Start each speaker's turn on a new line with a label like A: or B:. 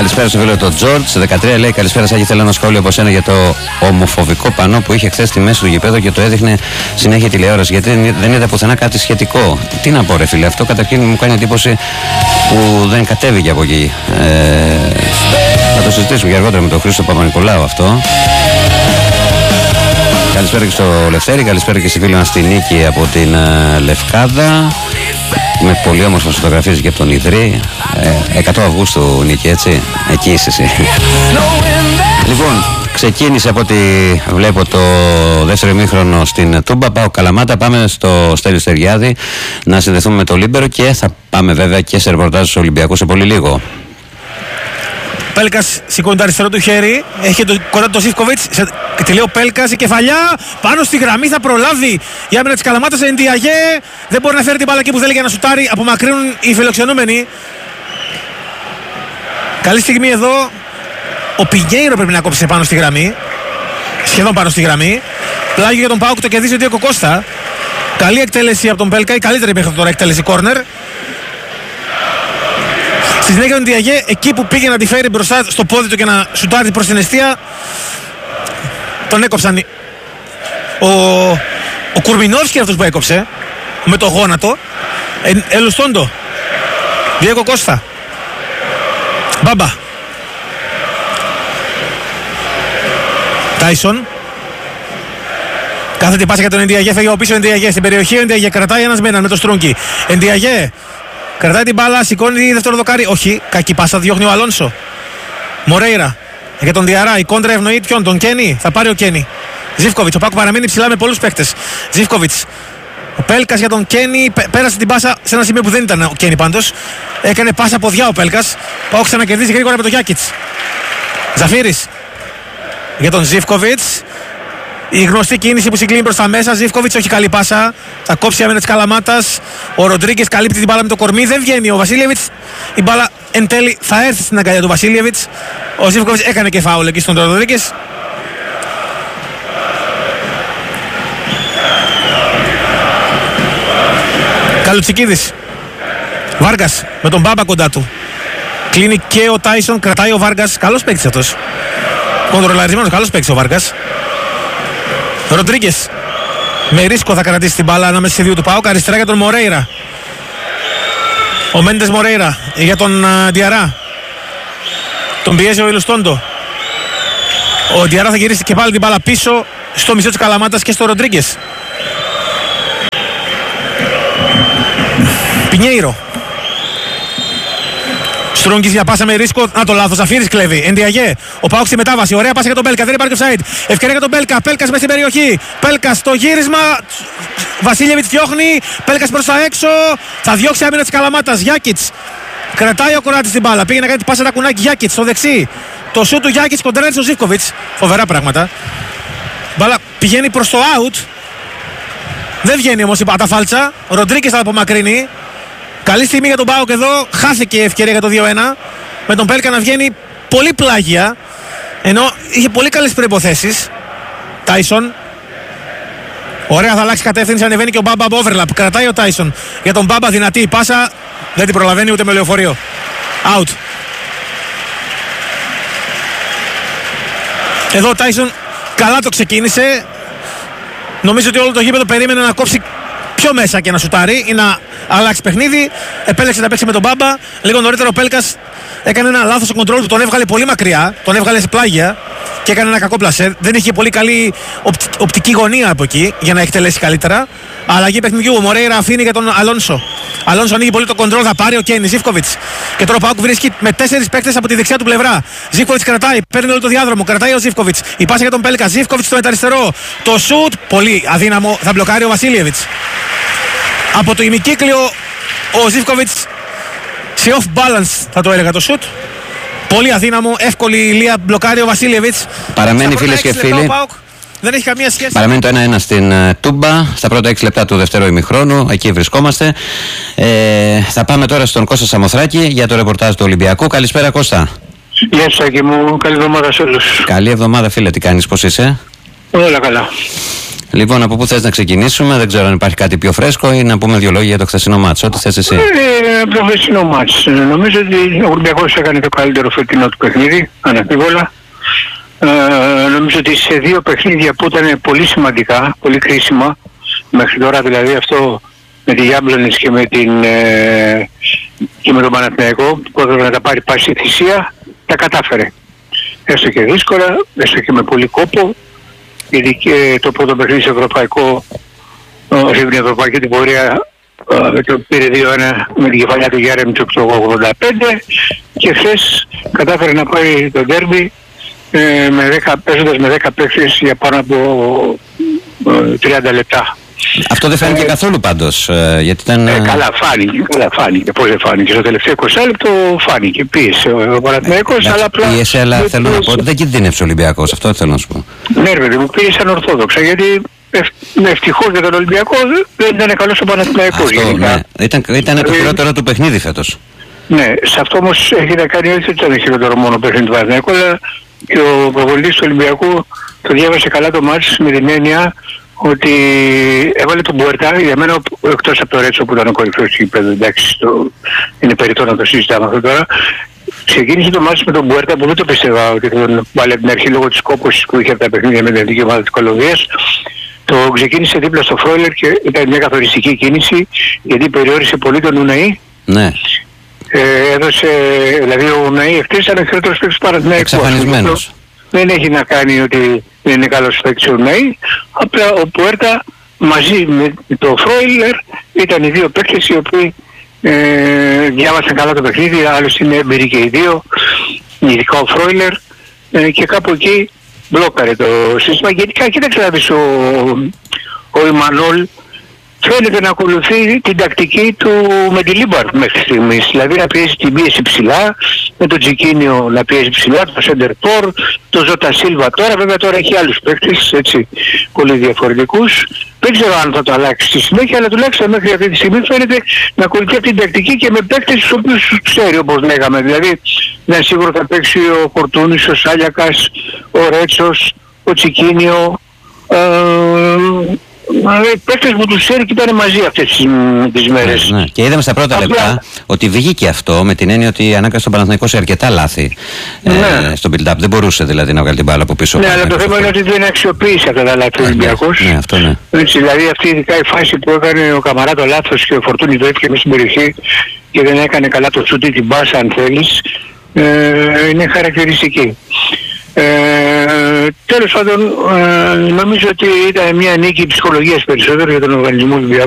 A: Καλησπέρα στο φίλο του Τζορτζ. 13 λέει: καλησπέρα, Σάκη. Θέλω ένα σχόλιο από σένα για το ομοφοβικό πανό που είχε χθες στη μέση του γηπέδου και το έδειχνε συνέχεια τηλεόραση. Γιατί δεν είδα πουθενά κάτι σχετικό. Τι να πω, ρε φίλε, αυτό καταρχήν μου κάνει εντύπωση που δεν κατέβηκε από εκεί. Θα το συζητήσουμε και αργότερα με τον Χρήστο Παπα-Νικολάου αυτό. Καλησπέρα και στο Λευτέρη, καλησπέρα και στη φίλη μας στη Νίκη από την Λευκάδα. Με πολύ όμορφες φωτογραφίες και από τον Ιδρύ. 100 Αυγούστου, Νίκη, έτσι. Εκεί είσαι εσύ. Λοιπόν, ξεκίνησε από ό,τι βλέπω το δεύτερο ημίχρονο στην Τούμπα. Πάω Καλαμάτα, πάμε στο Στέλιο Στεριάδη να συνδεθούμε με το Λίμπερο και θα πάμε βέβαια και σε ρεπορτάζ στους Ολυμπιακούς σε πολύ λίγο.
B: Πέλκας σηκώνει το αριστερό του χέρι, έχει κοντά το Ζίβκοβιτς, τη λέει ο Πέλκας, η κεφαλιά, πάνω στη γραμμή θα προλάβει η άμυνα της Καλαμάτας, Ντιαγέ, δεν μπορεί να φέρει την μπάλα εκεί που θέλει για να σουτάρει, απομακρύνουν οι φιλοξενούμενοι. Καλή στιγμή εδώ, ο Πινιέιρο πρέπει να κόψει πάνω στη γραμμή, σχεδόν πάνω στη γραμμή, πλάγιο για τον Πάουκ, το κερδίζει ο Ντίγκο Κώστα. Καλή εκτέλεση από τον Πέλκα, η καλύτερη μέχρι τώρα εκτέλεση κόρνερ. Στη συνέχεια τον Ντιαγέ, εκεί που πήγε να τη φέρει μπροστά στο πόδι του και να σουτάρει προς την εστία, τον έκοψαν. Ο Κουρμινόφσκι αυτός που έκοψε με το γόνατο. Ελουστόντο, Διέγκο Κώστα, Μπάμπα, Τάισον. Κάθεται πάσα για τον Ντιαγέ, φεύγει από πίσω ο Ντιαγέ στην περιοχή. Ο Ντιαγέ κρατάει ένας με έναν με το Στρούνκι. Ντιαγέ κρατάει την μπάλα, σηκώνει δεύτερο δοκάρι. Όχι, κακή πάσα, διώχνει ο Αλόνσο. Μορέιρα για τον Διαρά. Η κόντρα ευνοεί ποιον, τον Κένι. Θα πάρει ο Κένι. Ζίβκοβιτς, ο Πάκου παραμένει ψηλά με πολλούς παίκτες. Ζίβκοβιτς. Ο Πέλκας για τον Κένι. Πέρασε την πάσα σε ένα σημείο που δεν ήταν ο Κένι πάντως. Έκανε πάσα ποδιά ο Πέλκας. Πάω ξανακερδίζει γρήγορα με τον Γιάκιτς. Ζαφύρης για τον Ζίβκοβιτς. Η γνωστή κίνηση που συγκλίνει προς τα μέσα. Ζίβκοβιτς, όχι καλή πάσα. Θα κόψει άμυνα της Καλαμάτας. Ο Ροντρίγκες καλύπτει την μπάλα με το κορμί. Δεν βγαίνει ο Βασίλιεβιτς. Η μπάλα εν τέλει θα έρθει στην αγκαλιά του Βασίλιεβιτς. Ο Ζίβκοβιτς έκανε και φάουλ εκεί στον Ροντρίγκες. Καλουτσικίδης. Βάργας με τον Μπάμπα κοντά του. Κλείνει και ο Τάισον. Κρατάει ο Βάργας. Καλός παίκτης αυτός. Κοντρολαρισμένος, καλός παίκτης ο Βάργας. Ροντρίγκες με ρίσκο θα κρατήσει την μπάλα ανάμεσα σε δύο του ΠΑΟΚ. Αριστερά για τον Μορέιρα. Ο Μέντες Μορέιρα για τον Διαρά. Τον πιέζει ο Ηλουστόντο. Ο Διαρά θα γυρίσει και πάλι την μπάλα πίσω στο μισό της Καλαμάτας και στο Ροντρίγκες. Πινιέιρο. Στρούγκης για πάσα με ρίσκο. Να το λάθος. Ζαφύρης κλέβει. Εντιαγέ. Ο Πάουκ στη μετάβαση. Ωραία πάσα για τον Πέλκα. Δεν υπάρχει offside. Ευκαιρία για τον Πέλκα. Πέλκας μέσα στην περιοχή. Πέλκας στο γύρισμα. Βασίλιεβιτς διώχνει. Πέλκας προς τα έξω. Θα διώξει άμυνα της Καλαμάτας. Γιάκιτς. Κρατάει ο Κοράτης την μπάλα. Πήγε να κάνει την πάσα τακουνάκι. Γιάκιτς στο δεξί. Το σούτ του Γιάκιτς κοντράρει στο Ζίβκοβιτς. Φοβερά πράγματα. Μπάλα πηγαίνει προς το out. Δεν βγαίνει όμως η παταφάλτσα. Ο Ροντρίγκες θα απομακρύνει. Καλή στιγμή για τον ΠΑΟΚ εδώ. Χάθηκε η ευκαιρία για το 2-1. Με τον Πέλκα να βγαίνει πολύ πλάγια. Ενώ είχε πολύ καλές προϋποθέσεις. Τάισον. Ωραία, θα αλλάξει κατεύθυνση. Ανεβαίνει και ο Μπάμπα από overlap. Κρατάει ο Τάισον. Για τον Μπάμπα δυνατή η πάσα. Δεν την προλαβαίνει ούτε με λεωφορείο. Out. Εδώ ο Τάισον καλά το ξεκίνησε. Νομίζω ότι όλο το γήπεδο περίμενε να κόψει πιο μέσα και να σουτάρει ή να αλλάξει παιχνίδι. Επέλεξε να παίξει με τον Μπάμπα. Λίγο νωρίτερα ο Πέλκας έκανε ένα λάθος στο κοντρόλ που τον έβγαλε πολύ μακριά. Τον έβγαλε σε πλάγια και έκανε ένα κακό πλασέ. Δεν είχε πολύ καλή οπτική γωνία από εκεί για να εκτελέσει καλύτερα. Αλλαγή παιχνιδιού. Ο Μορέιρα αφήνει για τον Αλόνσο. Αλόνσο ανοίγει πολύ το κοντρόλ. Θα πάρει ο Κένι. Ζίβκοβιτς. Και τώρα ο Πάουκ βρίσκει με 4 παίκτες από τη δεξιά του πλευρά. Ζίβκοβιτς κρατάει. Παίρνει όλο το διάδρομο. Κρατάει ο Ζίβκοβιτς. Η πάσα για τον Πέλκα. Ζίβκοβιτς στο μεταριστερό. Το σουτ. Πολύ αδύναμο. Θα μπλοκάρει ο Βασίλιεβιτς. Από το ημικύκλιο ο Ζίβκοβιτς σε off balance θα το έλεγα το σουτ. Πολύ αδύναμο, εύκολη ηλία, μπλοκάρει ο Βασίλιεβιτς.
A: Παραμένει φίλες και φίλοι.
B: Δεν έχει καμία σχέση.
A: Παραμένει το 1-1 στην Τούμπα στα πρώτα 6 λεπτά του δεύτερου ημιχρόνου. Εκεί βρισκόμαστε. Θα πάμε τώρα στον Κώστα Σαμοθράκη για το ρεπορτάζ του Ολυμπιακού. Καλησπέρα Κώστα.
C: Γεια σας Σάκη μου, καλή εβδομάδα σε όλους.
A: Καλή εβδομάδα φίλε, τι κάνεις, πώς είσαι?
C: Όλα καλά.
A: Λοιπόν, από πού θες να ξεκινήσουμε, δεν ξέρω αν υπάρχει κάτι πιο φρέσκο ή να πούμε δύο λόγια για το χθεσινό μάτς. Ό,τι θες εσύ.
C: Το χθεσινό μάτς. Νομίζω ότι ο Ολυμπιακός έκανε το καλύτερο φετινό του παιχνίδι, αναμφίβολα. Νομίζω ότι σε δύο παιχνίδια που ήταν πολύ σημαντικά, πολύ κρίσιμα, μέχρι τώρα δηλαδή αυτό με τη Γιάμπλονες και με τον Παναθηναϊκό, που έπρεπε να τα πάρει πάση θυσία, τα κατάφερε. Έστω και δύσκολα, έστω και με πολύ κόπο, γιατί και το πρώτο παιχνίδι σε ευρωπαϊκό, σε την ευρωπαϊκή την πορεία, το πήρε 2-1 με την κεφαλιά του Γιάρεμτσοκ το 85 και χθες κατάφερε να πάρει το ντέρμπι παίζοντας με 10 παίκτες για πάνω από 30 λεπτά.
A: Αυτό δεν φάνηκε καθόλου πάντως, γιατί ήταν...
C: Καλά φάνηκε. Πώς δεν φάνηκε? Στο τελευταίο 20 λεπτό φάνηκε. Πίεσε ο Παναθηναϊκός, αλλά απλά...
A: Πίεσε, αλλά θέλω να πω ότι δεν κινδύνευσε ο Ολυμπιακός, αυτό θέλω να σου πω.
C: Ναι, ρε παιδί μου, πίεσαν ορθόδοξα, γιατί ευτυχώς για τον Ολυμπιακό δεν ήταν καλός ο Παναθηναϊκός.
A: Αυτό, ναι. Ήταν το χειρότερο του παιχνίδι φέτος.
C: Ναι, σε αυτό όμως έχει να κάνει όχι ότι ήταν χειρότερο μόνο παιχνίδι του Παναθηναϊκού, αλλά και ο προπονητής του Ολυμπιακού το διάβασε καλά το μάτς με την έννοια ότι έβαλε τον Μπουέρτα, για μένα εκτός από το Ρέτσο που ήταν ο κορυφαίος του γηπέδου, εντάξει, είναι περιττό να το συζητάμε αυτό τώρα. Ξεκίνησε το μάτς με τον Μπουέρτα που δεν το πίστευα ότι τον βάλε από την αρχή λόγω της κόπωσης που είχε από τα παιχνίδια με την εθνική ομάδα της Κολομβίας. Το ξεκίνησε δίπλα στο Φρόιλερ και ήταν μια καθοριστική κίνηση, γιατί περιόρισε πολύ τον Ουναή.
A: Ναι.
C: Έδωσε, δηλαδή ο Ουναή εχθές ήταν ο χειρότερος παίκτης του Παναθηναϊκού.
A: Εξαφανισμένος.
C: Δεν έχει να κάνει ότι δεν είναι καλός παίκτης ο Ουναή, απλά ο Πουέρτα μαζί με το Φρόιλερ ήταν οι δύο παίκτες οι οποίοι διάβασαν καλά το παιχνίδι, άλλωστε είναι έμπειροι και οι δύο, ειδικά ο Φρόιλερ, και κάπου εκεί μπλόκαρε το σύστημα. Γιατί κοίταξε να δεις, ο Ιμανόλ φαίνεται να ακολουθεί την τακτική του με τη Λίμπαρτ μέχρι στιγμής. Δηλαδή να πιέσει την πίεση ψηλά, με τον Τζικίνιο να πιέσει ψηλά, το Σέντερ Πορ, το Ζώτα Σίλβα τώρα. Βέβαια τώρα έχει άλλους παίκτες, έτσι, πολύ διαφορετικούς. Δεν ξέρω αν θα το αλλάξει στη συνέχεια, αλλά τουλάχιστον μέχρι αυτή τη στιγμή φαίνεται να ακολουθεί αυτή την τακτική και με παίκτες τους οποίους τους ξέρει, όπως λέγαμε. Δηλαδή, είναι σίγουρο θα παίξει ο Φορτούνης, ο Σάλιακας, ο Ρέτσος, ο Τσικίνιο, παίκτες που τους ξέρει και ήταν μαζί αυτές τις μέρες.
A: Ναι. Και είδαμε στα πρώτα λεπτά ότι βγήκε αυτό με την έννοια ότι ανάγκασε τον Παναθηναϊκό σε αρκετά λάθη στο build-up. Δεν μπορούσε δηλαδή να βγάλει την μπάλα από πίσω.
C: Ναι, αλλά το θέμα είναι ότι δεν αξιοποίησε αυτά τα λάθη ο Ολυμπιακός.
A: Ναι, αυτό ναι.
C: Έτσι, δηλαδή αυτή ειδικά η φάση που έκανε ο Καμαρά το λάθος και ο Φορτούνης το έφυγε μέσα στην περιοχή και δεν έκανε καλά το σούτι την μπάσα αν θέλεις, είναι χαρακτηριστική. Τέλος πάντων, νομίζω ότι ήταν μια νίκη ψυχολογίας περισσότερο για τον οργανισμό Ολυμπιακού.